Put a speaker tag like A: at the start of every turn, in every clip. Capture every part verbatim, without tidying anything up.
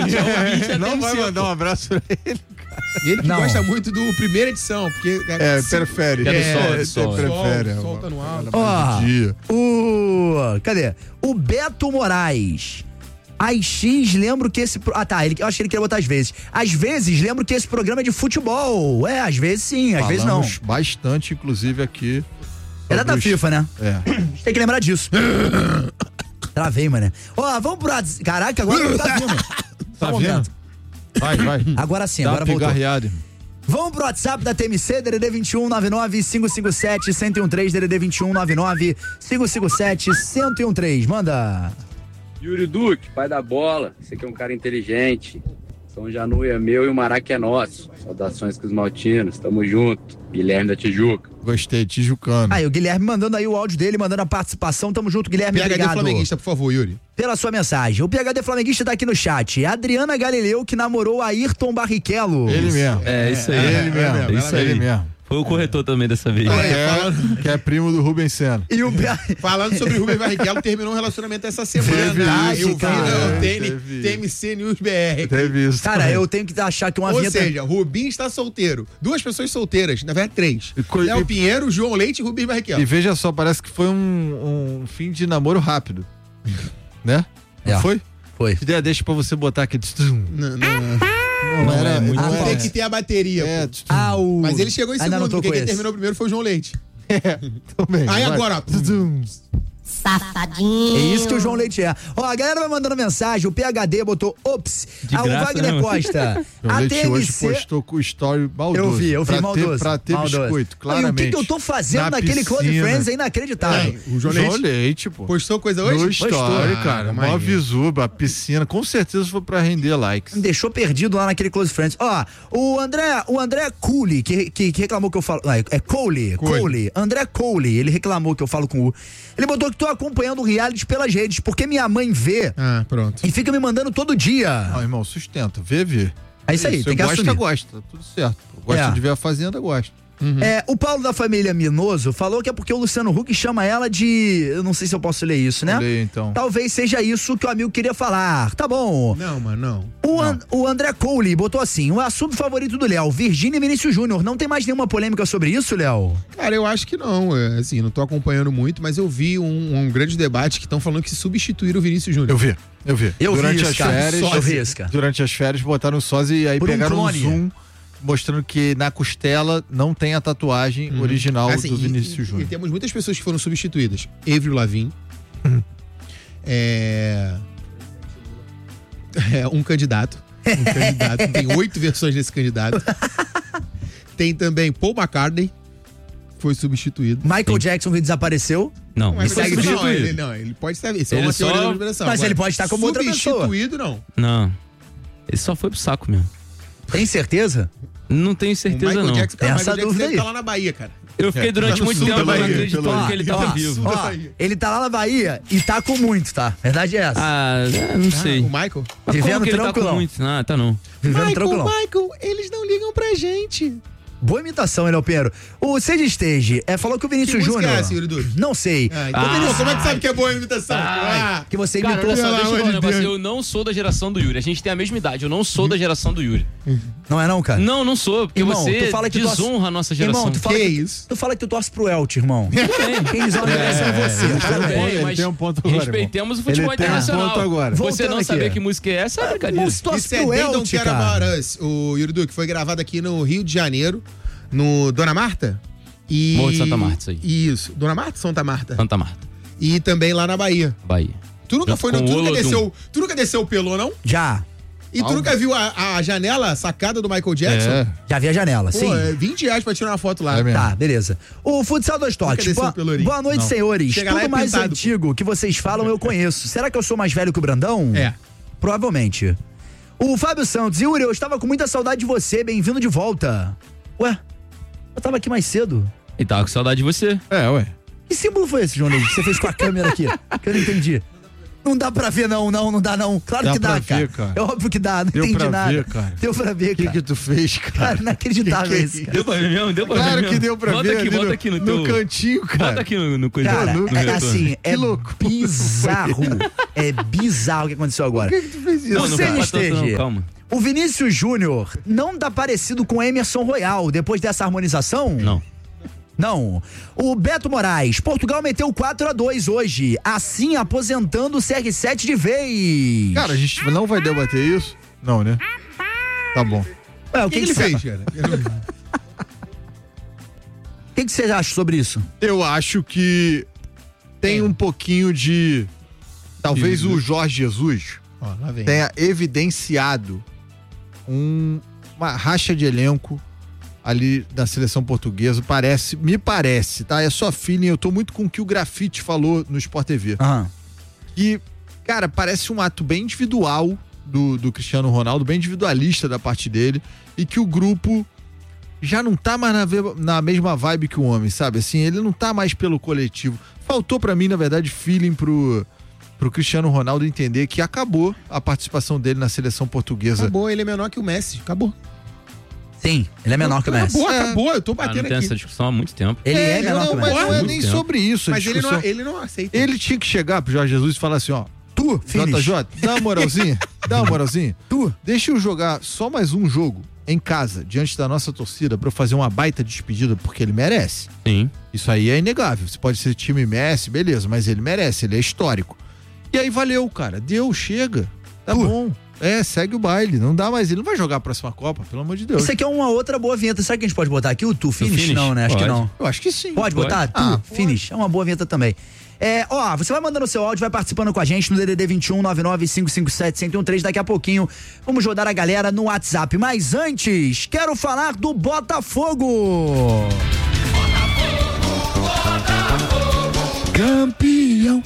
A: é ouvinte da
B: Não
A: T M C,
B: vai mandar
A: pô.
B: um abraço pra ele.
C: E ele que
D: Não.
C: gosta muito do primeira edição, porque...
B: É, prefere.
A: Que é do
B: É,
A: sol, do
B: é,
A: sol,
B: prefere.
C: Sol, solta no alto.
D: Ó,
B: dia.
D: o... Cadê? O Beto Moraes. Às X, lembro que esse... pro- Ah, tá, ele... eu acho que ele queria botar às vezes. Às vezes, lembro que esse programa é de futebol. É, às vezes sim, às vezes não.
B: Falamos bastante, inclusive, aqui.
D: Era da
B: sobre os-
D: FIFA, né?
B: É.
D: A gente tem que lembrar disso. Travei, mano. Ó, vamos pro... WhatsApp. Caraca, agora não tá vindo.
B: Tá
D: Só um
B: vendo?
D: momento.
B: Vai, vai.
D: Agora sim,
B: Dá
D: agora
B: uma
D: voltou.
B: pigarreada, irmão.
D: Vamos pro WhatsApp da T M C, D D D vinte e um, nove nove, cinco cinco sete, um zero um três, D D D vinte e um, nove nove, cinco cinco sete, um zero um três. Manda.
E: Yuri Duque, pai da bola, você que é um cara inteligente. São Januário é meu e o Maraca é nosso. Saudações com os maltinos, tamo junto. Guilherme da Tijuca.
B: Gostei, tijucano.
D: Aí, o Guilherme mandando aí o áudio dele, mandando a participação. Tamo junto, Guilherme.
C: P H D
D: Obrigado
C: flamenguista, por favor, Yuri.
D: pela sua mensagem. O P H D flamenguista tá aqui no chat. Adriana Galileu, que namorou Ayrton Barrichello.
B: Ele mesmo.
A: É, isso aí.
B: Ele mesmo.
A: É isso aí.
B: Ele mesmo.
A: Foi o corretor também dessa vez.
B: É, que é primo do Rubens Senna.
D: E o
C: Falando sobre o Rubens Barrichello, terminou um relacionamento essa semana.
D: Verdade,
C: eu vi
D: cara.
C: no T
B: Teve.
C: M C News B R.
B: Teve isso.
D: Cara,
B: também.
D: eu tenho que achar que uma
C: Ou
D: vinheta...
C: seja, Rubinho está solteiro. Duas pessoas solteiras, na verdade, três.
B: E co-
C: Léo
B: e-
C: Pinheiro, João Leite e Rubinho Barrichello.
B: E veja só, parece que foi um, um fim de namoro rápido. Né? Não
D: É.
B: foi?
D: Foi.
B: Ideia deixa pra você botar aqui.
C: Não, não,
B: Não era
A: é muito
B: não
C: Ah,
B: era-
C: tem que ter a bateria.
B: É,
C: pô.
D: Ah, o...
C: Mas ele chegou em
D: Ainda não
C: segundo,
D: tô
C: porque
D: com
C: quem
D: esse.
C: terminou primeiro foi o João Leite.
B: também.
C: Aí
B: vai.
C: agora, ó.
F: Safadinho.
D: É isso que o João Leite é. Ó, a galera vai mandando mensagem, o P H D botou, ops,
A: De
D: ah, o
A: graça,
D: Wagner
A: né?
D: Costa.
B: O
D: A
B: Leite hoje
D: T M C...
B: postou com o story maldoso.
D: Eu vi, eu vi
B: pra
D: maldoso.
B: Ter, pra ter
D: maldoso.
B: biscoito,
D: E
B: claramente.
D: o que, que eu tô fazendo
B: Na
D: naquele Close
B: piscina.
D: Friends é inacreditável.
C: É, o João
B: João
C: Leite
B: Leite, pô.
C: postou coisa hoje?
B: No story,
D: Postou.
B: cara.
C: Ah,
B: Mó
C: imagina.
B: visuba, a piscina. Com certeza foi pra render likes.
D: Me deixou perdido lá naquele Close Friends. Ó, o André, o André Cooley, que, que, que reclamou que eu falo. Ah, é Cooley,
C: Cooley.
D: Cooley. André Cooley, ele reclamou que eu falo com o. Ele botou que tô acompanhando o reality pelas redes, porque minha mãe vê
C: Ah, pronto.
D: e fica me mandando todo dia.
B: Não, irmão, sustenta. Vê, vê.
D: É isso aí, tem que
B: gosta,
D: assumir.
B: gosta. Tá tudo certo. Gosta
D: É.
B: de ver a Fazenda, gosta.
D: É, o Paulo da família Minoso falou que é porque o Luciano Huck chama ela de. Eu não sei se eu posso ler isso, né?
B: Olha aí, então.
D: Talvez seja isso que o amigo queria falar. Tá bom.
C: Não, mano, não.
D: O, An- o André Cooley botou assim: o assunto favorito do Léo, Virgínia e Vinícius Júnior. Não tem mais nenhuma polêmica sobre isso, Léo?
C: Cara, eu acho que não. É, assim, não tô acompanhando muito, mas eu vi um, um grande debate que estão falando que substituíram o Vinícius Júnior.
B: Eu vi, eu vi.
D: Eu vi
B: durante
D: isso,
B: as
D: cara.
B: férias,
D: Só vi isso, cara.
B: Durante as férias botaram o sósia e aí
D: Por um
B: pegaram um,
D: clone.
B: zoom mostrando que na costela não tem a tatuagem original
C: Assim,
B: do
C: e-
B: Vinícius
C: e, e
B: Júnior.
C: temos muitas pessoas que foram substituídas. Avril Lavigne. é... é... Um candidato. Um candidato. Tem oito versões desse candidato. Tem também Paul McCartney. Foi substituído.
D: Michael Jackson que desapareceu.
A: Não,
C: Mas
A: isso é
C: não,
A: substituído.
C: ele, não, ele pode estar. Isso é
A: Ele
C: uma
A: só-
C: teoria da conspiração.
D: Mas
C: Agora,
D: ele pode estar como outra pessoa.
C: Substituído, não.
A: Não. Ele só foi pro saco mesmo.
D: Tem certeza?
A: Não tenho
C: O
A: certeza,
C: Michael
A: não.
C: Jackson, cara, o
D: Essa
C: Michael Jackson
D: dúvida
C: deve
D: aí.
C: estar lá na Bahia, cara.
A: Eu fiquei durante
C: Tá no
A: muito
C: sul
A: tempo
C: da Bahia,
A: acreditando
D: pelo
A: que ele tava
D: Ó,
A: vivo.
D: ó, ele tá lá na Bahia e tá com muito, tá? Verdade é essa.
A: Ah, é, não sei.
C: O Michael?
A: Mas
D: Vivendo
A: como que ele tá com
D: tranquilão.
A: muito? Ah, tá não.
D: Vivendo
C: Michael,
D: tranquilão.
C: Michael, eles não ligam pra gente.
D: Boa imitação, Léo Pinheiro. O Sage Stage é, falou que o Vinícius
C: Que música
D: Júnior.
C: é essa, Yuri Duque?
D: Não sei.
C: Ah, então,
A: Ah.
C: Vinícius, como é que sabe que é boa a imitação?
D: Ai,
C: Ah,
D: que você
A: Cara,
D: imitou.
A: olha só,
C: Pelo
A: deixa eu
C: amor
A: falar um
C: de
A: negócio.
C: Deus.
A: Eu não sou da geração do Yuri. A gente tem a mesma idade. Eu não sou da geração do Yuri.
D: Não é não, cara?
A: Não, não sou. Porque
D: Irmão,
A: você
D: tu fala que torce-
A: desonra a nossa geração.
D: Irmão, tu fala
C: Que
D: que,
C: isso?
D: tu fala que tu torce pro Elt, irmão. Quem desonra a geração é você.
B: ele
D: Parabéns.
B: tem um ponto,
A: Bem,
B: ele
A: mas
B: tem um ponto agora,
A: respeitemos o
B: irmão.
A: futebol
B: Ele tem um
A: internacional.
B: ponto agora.
A: Você
D: Voltando
A: não
D: aqui.
A: saber que música é essa é brincadeira.
D: Irmão, se torce
C: Isso é
D: pro
C: They
D: Elt,
C: Don't Care
D: cara.
C: About Us, o Yuri Duque, foi gravado aqui no Rio de Janeiro, no Dona Marta. E...
A: Morro de Santa Marta, isso aí.
C: Isso. Dona Marta ou Santa Marta?
A: Santa Marta,
C: E também lá na Bahia.
A: Bahia.
C: Tu nunca
A: Junto
C: foi, não?
A: com
C: Tu
A: o
C: nunca
A: Olodum.
C: desceu, tu nunca desceu o pelô, não?
D: Já.
C: E tu nunca viu a, a janela sacada do Michael Jackson?
B: É.
D: Já vi a janela,
C: Pô,
D: sim.
C: é vinte reais pra tirar uma foto lá.
B: É mesmo.
D: Tá, beleza. O Futsal dois
C: Nunca
D: Toques.
C: desceu
D: Boa,
C: o Pelourinho.
D: boa noite,
B: Não.
D: senhores.
C: Chega lá
D: Tudo
C: é
D: mais
C: pintado,
D: antigo que vocês falam eu conheço. Será que eu sou mais velho que o Brandão?
C: É.
D: Provavelmente. O Fábio Santos. Yuri, eu estava com muita saudade de você. Bem-vindo de volta. Ué, eu tava aqui mais cedo.
A: E tava com saudade de você.
B: É, ué.
D: Que símbolo foi esse, João Leite, que você fez com a câmera aqui? Que eu não entendi. Não dá pra ver, não, não, não dá, não. Claro
B: Dá
D: que dá,
B: pra
D: cara.
B: ver, cara.
D: É óbvio que dá, não
B: Deu
D: entendi
B: pra
D: nada.
B: ver, cara.
D: Deu pra ver,
B: O que
D: cara.
B: que tu fez, cara?
D: Cara, inacreditável
B: Que que é
D: isso, cara.
A: Deu pra ver mesmo? Deu pra ver
B: Claro
A: mesmo?
B: que deu pra
A: bota
B: ver
A: aqui,
B: ali
A: bota
B: no,
A: aqui no
B: no
A: teu...
B: cantinho, cara.
A: Bota aqui no, no coisa.
D: Cara,
A: no
D: é
A: retorno.
D: assim, é
B: Que louco.
D: bizarro. É bizarro o que aconteceu agora.
B: Por que que tu fez isso?
A: Não, não
D: Você
A: vai pra tanto,
D: esteja.
A: não, calma.
D: O Vinícius Júnior não tá parecido com o Emerson Royal depois dessa harmonização?
A: Não.
D: Não. O Beto Moraes, Portugal meteu quatro a dois hoje, assim aposentando o C R sete de vez.
B: Cara, a gente não vai debater isso? Não, né? Tá bom.
D: Ué, o
C: O que,
D: que,
C: que
D: que,
C: ele
D: você-
C: fez, cara?
D: o que que você acha sobre isso?
B: Eu acho que tem um pouquinho de... Talvez o Jorge Jesus
C: Ó, lá vem.
B: tenha evidenciado um- uma racha de elenco ali da seleção portuguesa. Parece, me parece, tá? É só feeling. Eu tô muito com o que o Grafite falou no Sport T V.
D: Aham.
B: E, cara, parece um ato bem individual do, do Cristiano Ronaldo, bem individualista da parte dele, e que o grupo já não tá mais na, ve- na mesma vibe que o homem, sabe? Assim, ele não tá mais pelo coletivo. Faltou pra mim, na verdade, feeling pro, pro Cristiano Ronaldo entender que acabou a participação dele na seleção portuguesa.
C: Acabou, ele é menor que o Messi. Acabou.
D: Sim, ele é menor que o Messi.
C: Acabou,
B: É.
C: acabou. Eu tô
A: Ah, não
C: batendo
A: tem
C: aqui.
A: essa discussão há muito tempo.
D: Ele é,
B: É,
D: menor que
B: não,
D: o
B: mas
D: Messi.
B: não é
A: Muito
B: nem
A: tempo.
B: sobre isso a
C: Mas ele
B: discussão.
C: não, ele não aceita.
B: Ele tinha que chegar pro Jorge Jesus e falar assim, ó,
D: Tu,
B: J
D: finish.
B: J, dá uma moralzinha, dá uma moralzinha.
D: Tu.
B: Deixa eu jogar só mais um jogo em casa, diante da nossa torcida, pra eu fazer uma baita despedida, porque ele merece.
A: Sim.
B: Isso aí é inegável. Você pode ser time Messi, beleza, mas ele merece, ele é histórico. E aí valeu, cara. Deu, chega. Tá
D: Tu.
B: bom. É, segue o baile. Não dá mais. Ele não vai jogar a próxima Copa, pelo amor de Deus.
D: Isso aqui é uma outra boa vinheta. Será que a gente pode botar aqui o Tu Finish?
A: Finish?
D: Não, né? Acho que
A: Pode.
D: não.
B: Eu acho que sim.
D: Pode
A: Pode.
D: botar? Tu
B: Ah,
D: Finish. É uma boa vinheta também. É, ó, você vai mandando seu áudio, vai participando com a gente no D D D vinte e um, nove nove cinco cinco sete, um zero um três. Daqui a pouquinho vamos rodar a galera no WhatsApp. Mas antes, quero falar do Botafogo. Campeão.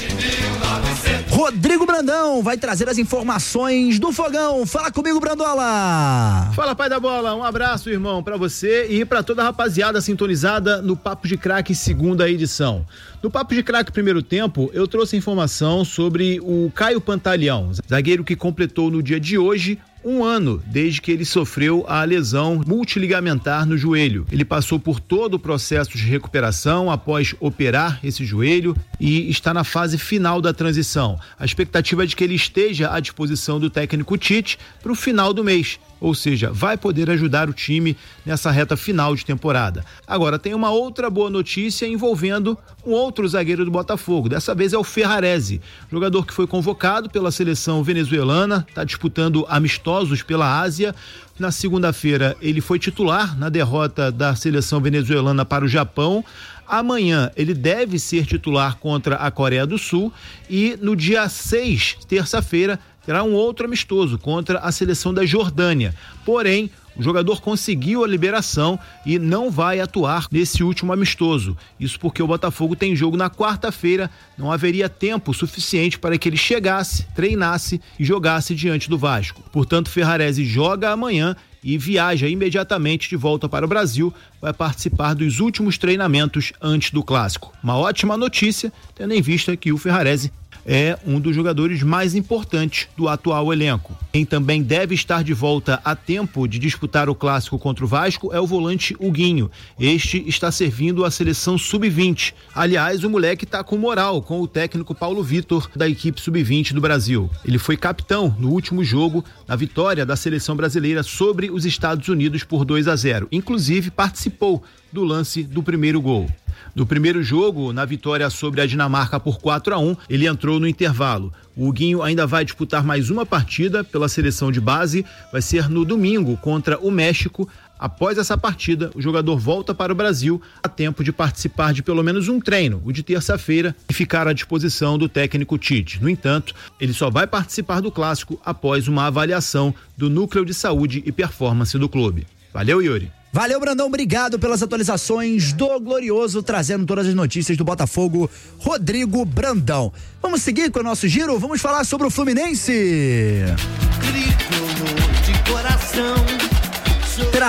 D: Rodrigo Brandão vai trazer as informações do Fogão. Fala comigo, Brandola.
F: Fala, pai da bola, um abraço, irmão, pra você e pra toda a rapaziada sintonizada no Papo de Craque segunda edição. No Papo de Craque primeiro tempo, eu trouxe informação sobre o Caio Pantaleão, zagueiro que completou no dia de hoje um ano desde que ele sofreu a lesão multiligamentar no joelho. Ele passou por todo o processo de recuperação após operar esse joelho e está na fase final da transição. A expectativa é de que ele esteja à disposição do técnico Tite para o final do mês, ou seja, vai poder ajudar o time nessa reta final de temporada. Agora, tem uma outra boa notícia envolvendo um outro zagueiro do Botafogo, dessa vez é o Ferrarese, jogador que foi convocado pela seleção venezuelana, está disputando amistosos pela Ásia. Na segunda-feira ele foi titular na derrota da seleção venezuelana para o Japão. Amanhã ele deve ser titular contra a Coreia do Sul e no dia seis, terça-feira, terá um outro amistoso contra a seleção da Jordânia. Porém, o jogador conseguiu a liberação e não vai atuar nesse último amistoso. Isso porque o Botafogo tem jogo na quarta-feira, não haveria tempo suficiente para que ele chegasse, treinasse e jogasse diante do Vasco. Portanto, Ferrarese joga amanhã e viaja imediatamente de volta para o Brasil, vai participar dos últimos treinamentos antes do clássico. Uma ótima notícia, tendo em vista que o Ferrarese é um dos jogadores mais importantes do atual elenco. Quem também deve estar de volta a tempo de disputar o clássico contra o Vasco é o volante Huguinho. Este está servindo a seleção sub vinte. Aliás, o moleque está com moral com o técnico Paulo Vitor da equipe sub vinte do Brasil. Ele foi capitão no último jogo, na vitória da seleção brasileira sobre os Estados Unidos por dois a zero. Inclusive, participou do lance do primeiro gol. No primeiro jogo, na vitória sobre a Dinamarca por quatro a um, ele entrou no intervalo. O Huguinho ainda vai disputar mais uma partida pela seleção de base, vai ser no domingo contra o México. Após essa partida, o jogador volta para o Brasil a tempo de participar de pelo menos um treino, o de terça-feira, e ficar à disposição do técnico Tite. No entanto, ele só vai participar do clássico após uma avaliação do Núcleo de Saúde e Performance do clube. Valeu, Yuri.
D: Valeu, Brandão, obrigado pelas atualizações do Glorioso, trazendo todas as notícias do Botafogo, Rodrigo Brandão. Vamos seguir com o nosso giro, vamos falar sobre o Fluminense.
G: Tricolor de coração.
D: Terá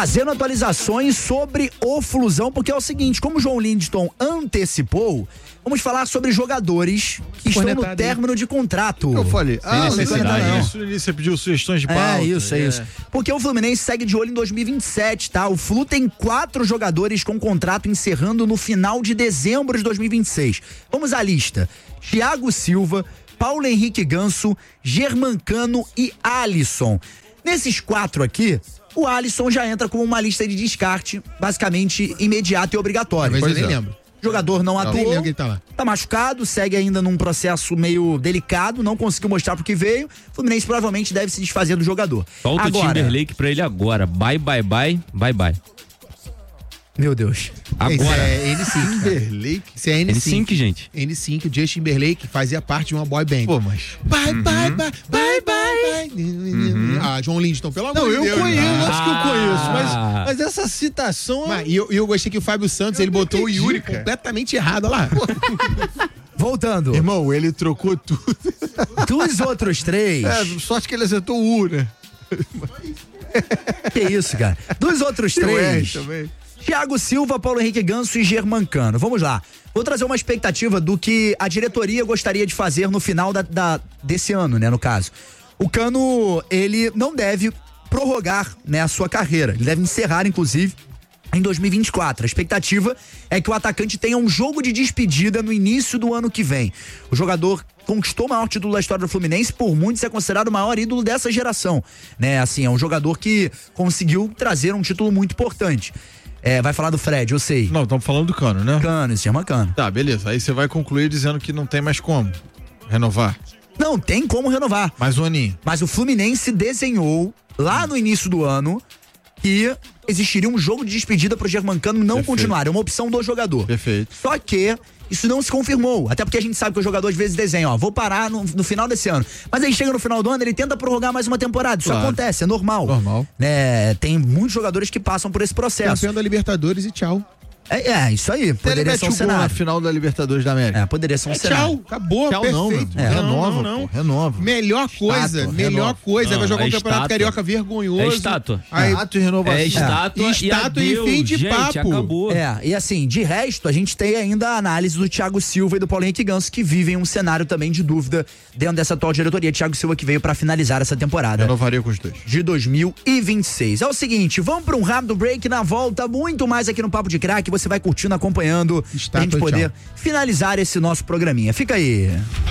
D: trazendo atualizações sobre o Flusão, porque é o seguinte, como o João Lindston antecipou, vamos falar sobre jogadores que estão no
C: Cornetado,
D: término de contrato.
B: Eu falei, ah,
A: necessidade,
B: não,
A: né?
B: isso no início você pediu sugestões de pauta.
D: É isso, é, isso. Porque o Fluminense segue de olho em dois mil e vinte e sete, tá? O Flu tem quatro jogadores com contrato encerrando no final de dezembro de dois mil e vinte e seis. Vamos à lista. Thiago Silva, Paulo Henrique Ganso, Germancano e Alisson. Nesses quatro aqui, o Alisson já entra com uma lista de descarte, basicamente imediata e obrigatória.
C: Mas eu
B: Pois
C: nem
B: é.
C: lembro.
D: O jogador não
C: Nem
D: atuou,
C: lembro que ele tá lá.
D: tá machucado, segue ainda num processo meio delicado, não conseguiu mostrar pro que veio. O Fluminense provavelmente deve se desfazer do jogador.
A: Solta
D: Agora,
A: o Timberlake pra ele agora. Bye, bye, bye, bye, bye.
D: meu Deus.
C: Isso
A: Agora.
C: é N cinco.
B: Timberlake?
C: Isso é N
A: N
C: cinco.
A: cinco, gente.
C: N cinco, o Justin Timberlake fazia parte de uma boy band.
B: Pô, mas...
C: Bye, bye, bye, bye, bye, bye. Ah, João Lindston, pelo amor
B: Não,
C: de
B: eu
C: Deus.
B: conheço,
C: Ah.
B: acho que eu conheço,
A: Ah.
B: mas, mas essa citação...
C: Mas, e eu, e eu gostei que o Fábio Santos,
B: Eu
C: ele
B: não
C: botou
B: entendi,
C: o Yuri
B: cara.
C: completamente errado, olha lá.
D: Voltando.
B: Irmão, ele trocou tudo.
D: Dos outros três.
B: É, sorte que ele acertou o U, né?
D: Que isso, cara? Dos outros
B: E o R
D: três.
B: também.
D: Thiago Silva, Paulo Henrique Ganso e Germancano. Vamos lá. Vou trazer uma expectativa do que a diretoria gostaria de fazer no final da, da- desse ano, né, no caso. O Cano, ele não deve prorrogar, né, a sua carreira. Ele deve encerrar, inclusive, em dois mil e vinte e quatro. A expectativa é que o atacante tenha um jogo de despedida no início do ano que vem. O jogador conquistou o maior título da história do Fluminense, por muitos é considerado o maior ídolo dessa geração, né? Assim, é um jogador que conseguiu trazer um título muito importante. É, vai falar do Fred, eu sei.
B: Não, estamos falando do Cano, né?
D: Cano, esse chama Cano.
B: Tá, beleza. Aí você vai concluir dizendo que não tem mais como renovar.
D: Não tem como renovar.
B: Mais um aninho.
D: Mas o Fluminense desenhou lá no início do ano que existiria um jogo de despedida pro Germancano não
B: Perfeito.
D: continuar. É uma opção do jogador.
B: Perfeito.
D: Só que isso não se confirmou. Até porque a gente sabe que o jogador às vezes desenha, ó, vou parar no, no final desse ano. Mas aí chega no final do ano, ele tenta prorrogar mais uma temporada. Isso
B: Claro.
D: acontece, é normal.
B: Normal.
D: Né? Tem muitos jogadores que passam por esse processo.
C: Campeão da Libertadores e tchau.
D: É, é, isso aí.
B: Ele
D: Poderia
B: mete
D: ser um
B: o gol na
D: cenário.
B: final da Libertadores da América.
D: É, poderia ser um
C: É,
D: cenário.
C: tchau, acabou,
B: Tchau
C: perfeito.
B: não, meu.
C: É.
B: Renova,
C: não, não.
B: pô, renova.
C: Melhor coisa,
B: Estátua,
C: melhor
B: renova.
C: coisa.
A: Não,
C: vai jogar
A: é
C: um campeonato
A: estátua.
C: carioca vergonhoso.
A: É estátua.
C: Aí,
B: Ato e renovação.
A: É estátua e,
C: Estátua e
A: adeus,
C: fim de
A: gente,
C: papo.
A: acabou.
D: É, e assim, de resto, a gente tem ainda a análise do Thiago Silva e do Paulo Henrique Ganso, que vivem um cenário também de dúvida dentro dessa atual diretoria. Thiago Silva que veio pra finalizar essa temporada
B: Renovaria com os dois.
D: de dois mil e vinte e seis. É o seguinte, vamos para um rápido break, na volta, muito mais aqui no Papo de Crack, você vai curtindo, acompanhando, pra gente
C: Estátua,
D: poder
C: tchau.
D: finalizar esse nosso programinha. Fica aí.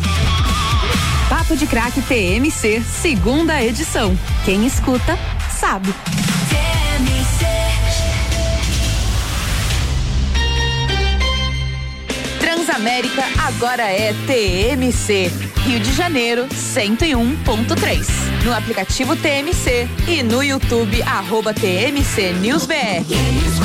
G: Papo de Crack T M C, segunda edição. Quem escuta, sabe. Transamérica agora é T M C. Rio de Janeiro, cento e um ponto três. No aplicativo T M C e no YouTube, arroba T M C News B R.